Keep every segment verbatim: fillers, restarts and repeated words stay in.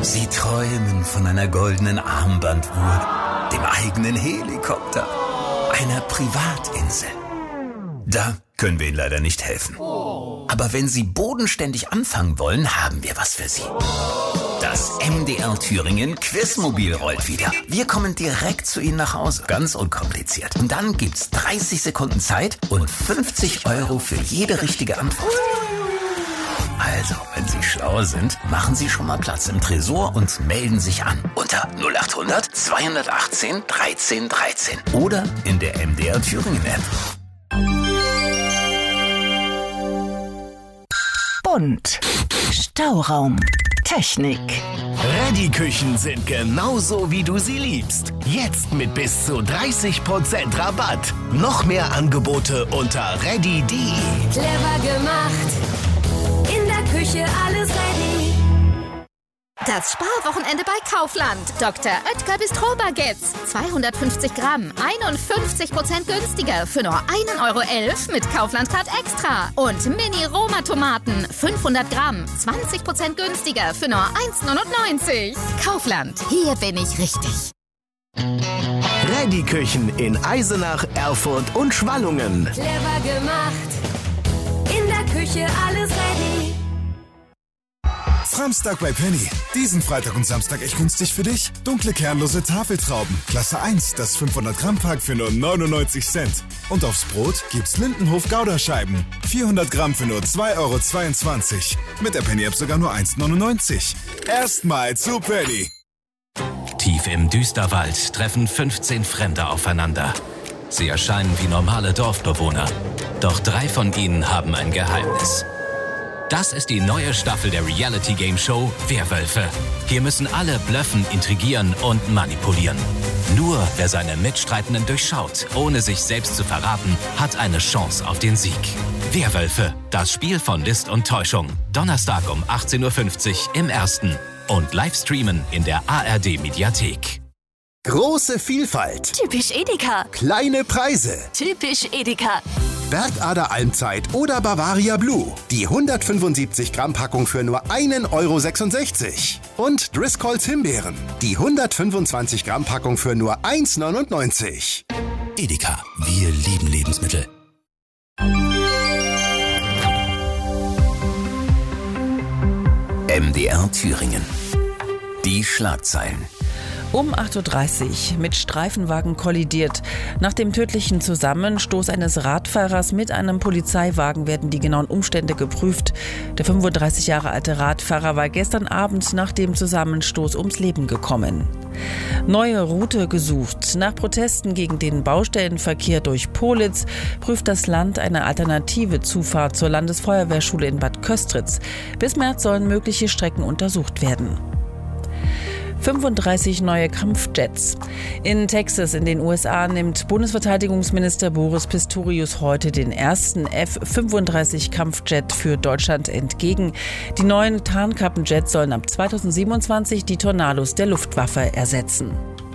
Sie träumen von einer goldenen Armbanduhr, dem eigenen Helikopter, einer Privatinsel. Da können wir Ihnen leider nicht helfen. Aber wenn Sie bodenständig anfangen wollen, haben wir was für Sie. Das M D R Thüringen Quizmobil rollt wieder. Wir kommen direkt zu Ihnen nach Hause. Ganz unkompliziert. Und dann gibt's dreißig Sekunden Zeit und fünfzig Euro für jede richtige Antwort. Also, wenn Sie schlau sind, machen Sie schon mal Platz im Tresor und melden sich an. Unter null acht hundert zweihundertachtzehn dreizehn dreizehn. Oder in der M D R Thüringen App. Bunt. Stauraum. Technik. Ready-Küchen sind genauso, wie du sie liebst. Jetzt mit bis zu dreißig Prozent Rabatt. Noch mehr Angebote unter ready punkt de. Clever gemacht. In der Küche alles ready. Das Sparwochenende bei Kaufland. Doktor Oetker Bistro-Baguettes. zweihundertfünfzig Gramm, einundfünfzig Prozent günstiger für nur ein Euro elf mit Kaufland-Card Extra. Und Mini-Roma-Tomaten, fünfhundert Gramm, zwanzig Prozent günstiger für nur eins neunundneunzig. Kaufland, hier bin ich richtig. Ready-Küchen in Eisenach, Erfurt und Schwallungen. Clever gemacht. In der Küche alles ready. Samstag bei Penny. Diesen Freitag und Samstag echt günstig für dich. Dunkle kernlose Tafeltrauben. Klasse eins, das fünfhundert Gramm Pack für nur neunundneunzig Cent. Und aufs Brot gibt's Lindenhof Gouda-Scheiben. vierhundert Gramm für nur zwei Euro zweiundzwanzig. Mit der Penny-App sogar nur eins neunundneunzig. Erstmal zu Penny. Tief im Düsterwald treffen fünfzehn Fremde aufeinander. Sie erscheinen wie normale Dorfbewohner. Doch drei von ihnen haben ein Geheimnis. Das ist die neue Staffel der Reality-Game-Show Werwölfe. Hier müssen alle blöffen, intrigieren und manipulieren. Nur wer seine Mitstreitenden durchschaut, ohne sich selbst zu verraten, hat eine Chance auf den Sieg. Werwölfe, das Spiel von List und Täuschung. Donnerstag um achtzehn Uhr fünfzig im Ersten. Und live streamen in der A R D-Mediathek. Große Vielfalt. Typisch Edeka. Kleine Preise. Typisch Edeka. Bergader Almzeit oder Bavaria Blue. Die hundertfünfundsiebzig Gramm Packung für nur ein Euro sechsundsechzig. Und Driscolls Himbeeren. Die hundertfünfundzwanzig Gramm Packung für nur eins neunundneunzig. Edeka, wir lieben Lebensmittel. M D R Thüringen. Die Schlagzeilen. Um acht Uhr dreißig mit Streifenwagen kollidiert. Nach dem tödlichen Zusammenstoß eines Radfahrers mit einem Polizeiwagen werden die genauen Umstände geprüft. Der fünfunddreißig Jahre alte Radfahrer war gestern Abend nach dem Zusammenstoß ums Leben gekommen. Neue Route gesucht. Nach Protesten gegen den Baustellenverkehr durch Politz prüft das Land eine alternative Zufahrt zur Landesfeuerwehrschule in Bad Köstritz. Bis März sollen mögliche Strecken untersucht werden. fünfunddreißig neue Kampfjets. In Texas in den U S A nimmt Bundesverteidigungsminister Boris Pistorius heute den ersten F fünfunddreißig Kampfjet für Deutschland entgegen. Die neuen Tarnkappenjets sollen ab zweitausendsiebenundzwanzig die Tornados der Luftwaffe ersetzen.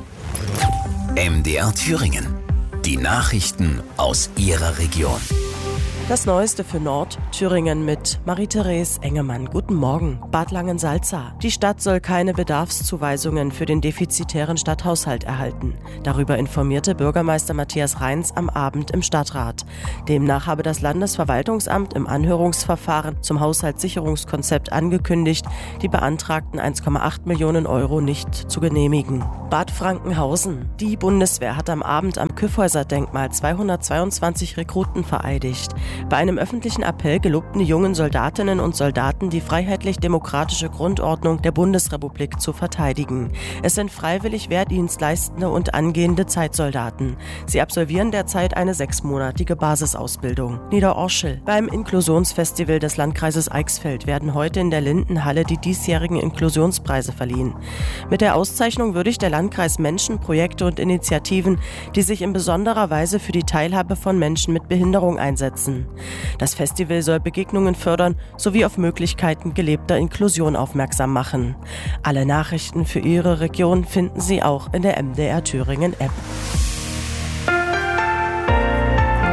M D R Thüringen. Die Nachrichten aus Ihrer Region. Das Neueste für Nord-Thüringen mit Marie-Therese Engemann. Guten Morgen. Bad Langensalza. Die Stadt soll keine Bedarfszuweisungen für den defizitären Stadthaushalt erhalten. Darüber informierte Bürgermeister Matthias Reins am Abend im Stadtrat. Demnach habe das Landesverwaltungsamt im Anhörungsverfahren zum Haushaltssicherungskonzept angekündigt, die beantragten eins Komma acht Millionen Euro nicht zu genehmigen. Bad Frankenhausen. Die Bundeswehr hat am Abend am Kyffhäuser-Denkmal zweihundertzweiundzwanzig Rekruten vereidigt. Bei einem öffentlichen Appell gelobten die jungen Soldatinnen und Soldaten, die freiheitlich-demokratische Grundordnung der Bundesrepublik zu verteidigen. Es sind freiwillig Wehrdienstleistende und angehende Zeitsoldaten. Sie absolvieren derzeit eine sechsmonatige Basisausbildung. Niederorschel. Beim Inklusionsfestival des Landkreises Eichsfeld werden heute in der Lindenhalle die diesjährigen Inklusionspreise verliehen. Mit der Auszeichnung würdigt der Landkreis Menschen, Projekte und Initiativen, die sich in besonderer Weise für die Teilhabe von Menschen mit Behinderung einsetzen. Das Festival soll Begegnungen fördern sowie auf Möglichkeiten gelebter Inklusion aufmerksam machen. Alle Nachrichten für Ihre Region finden Sie auch in der M D R Thüringen App.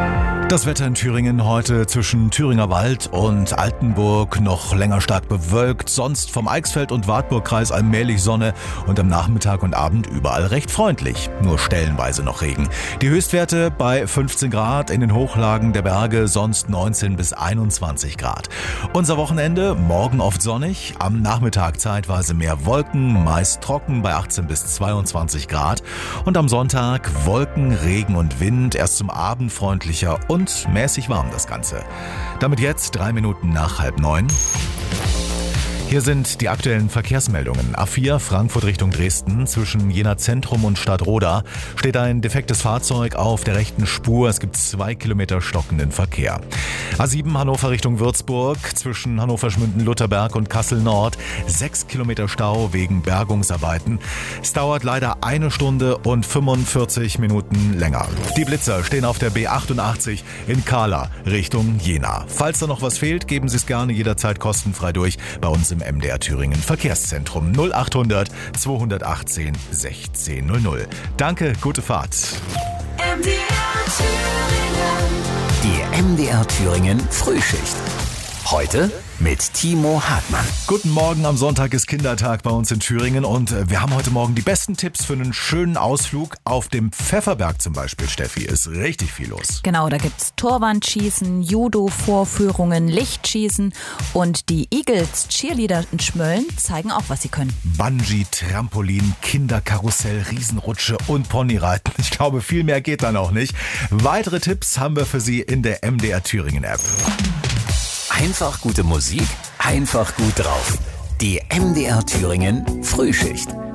Das Wetter in Thüringen heute zwischen Thüringer Wald und Altenburg noch länger stark bewölkt, sonst vom Eichsfeld- und Wartburgkreis allmählich Sonne und am Nachmittag und Abend überall recht freundlich, nur stellenweise noch Regen. Die Höchstwerte bei fünfzehn Grad, in den Hochlagen der Berge sonst neunzehn bis einundzwanzig Grad. Unser Wochenende, morgen oft sonnig, am Nachmittag zeitweise mehr Wolken, meist trocken bei achtzehn bis zweiundzwanzig Grad und am Sonntag Wolken, Regen und Wind, erst zum Abend freundlicher und Und mäßig warm das Ganze. Damit jetzt drei Minuten nach halb neun. Hier sind die aktuellen Verkehrsmeldungen. A vier Frankfurt Richtung Dresden. Zwischen Jena Zentrum und Stadtroda steht ein defektes Fahrzeug auf der rechten Spur. Es gibt zwei Kilometer stockenden Verkehr. A sieben Hannover Richtung Würzburg. Zwischen Hannover-Schmünden-Lutherberg und Kassel-Nord. Sechs Kilometer Stau wegen Bergungsarbeiten. Es dauert leider eine Stunde und fünfundvierzig Minuten länger. Die Blitzer stehen auf der B achtundachtzig in Kahla Richtung Jena. Falls da noch was fehlt, geben Sie es gerne jederzeit kostenfrei durch bei uns im M D R Thüringen Verkehrszentrum null achthundert zweihundertachtzehn sechzehn null null. Danke, gute Fahrt. M D R Thüringen. Die M D R Thüringen Frühschicht. Heute mit Timo Hartmann. Guten Morgen, am Sonntag ist Kindertag bei uns in Thüringen und wir haben heute Morgen die besten Tipps für einen schönen Ausflug auf dem Pfefferberg zum Beispiel, Steffi. Ist richtig viel los. Genau, da gibt's Torwandschießen, Judo-Vorführungen, Lichtschießen und die Eagles Cheerleader in Schmölln zeigen auch, was sie können. Bungee, Trampolin, Kinderkarussell, Riesenrutsche und Ponyreiten. Ich glaube, viel mehr geht dann auch nicht. Weitere Tipps haben wir für Sie in der M D R Thüringen App. Einfach gute Musik, einfach gut drauf. Die M D R Thüringen Frühschicht.